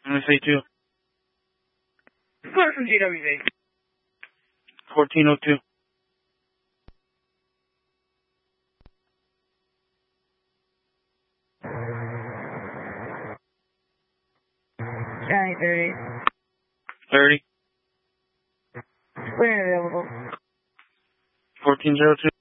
MSA2. Clear from GWV. 1402. County 30. 30. Clear and available. 1402.